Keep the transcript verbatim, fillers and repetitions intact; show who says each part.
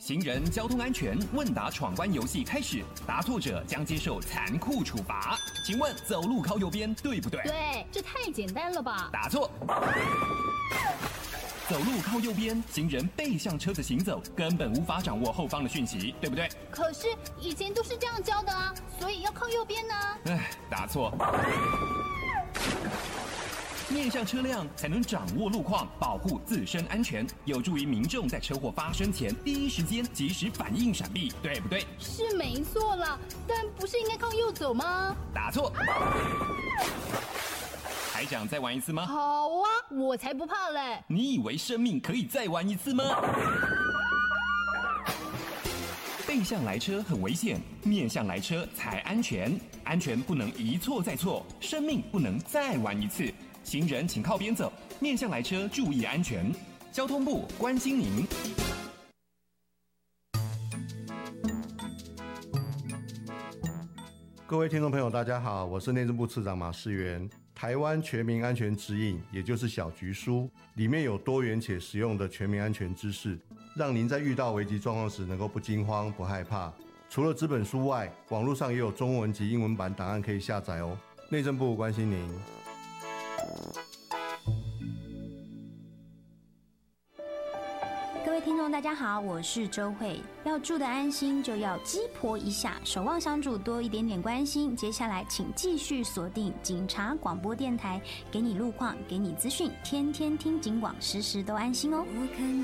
Speaker 1: 行人交通安全问答闯关游戏开始，答错者将接受残酷处罚。请问走路靠右边对不对？
Speaker 2: 对，这太简单了吧？
Speaker 1: 答错。走路靠右边，行人背向车子行走，根本无法掌握后方的讯息，对不对？
Speaker 2: 可是以前都是这样教的啊，所以要靠右边呢。
Speaker 1: 唉，答错。面向车辆才能掌握路况，保护自身安全，有助于民众在车祸发生前第一时间及时反应闪避，对不对？
Speaker 2: 是没错啦，但不是应该靠右走吗？
Speaker 1: 答错。还想再玩一次吗？
Speaker 2: 好啊，我才不怕嘞！
Speaker 1: 你以为生命可以再玩一次吗？背向来车很危险，面向来车才安全。安全不能一错再错，生命不能再玩一次。行人请靠边走，面向来车注意安全。交通部关心您。
Speaker 3: 各位听众朋友，大家好，我是内政部次长马世元。台湾全民安全指引，也就是小局书，里面有多元且实用的全民安全知识，让您在遇到危急状况时能够不惊慌、不害怕。除了纸本书外，网络上也有中文及英文版档案可以下载哦。内政部关心您。
Speaker 4: 各位听众大家好，我是周慧。要住得安心，就要鸡婆一下，守望相助，多一点点关心。接下来请继续锁定警察广播电台，给你路况，给你资讯，天天听警广，时时都安心哦。
Speaker 5: 我看